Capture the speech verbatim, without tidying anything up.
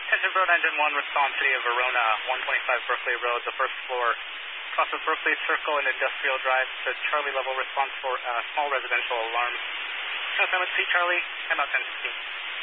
Attention, Road Engine one, respond City of Verona, one twenty-five Berkeley Road, the first floor, crosses Berkeley Circle and Industrial Drive to Charlie level response for uh, small residential alarms. Assignment C, Charlie, M out ten sixteen.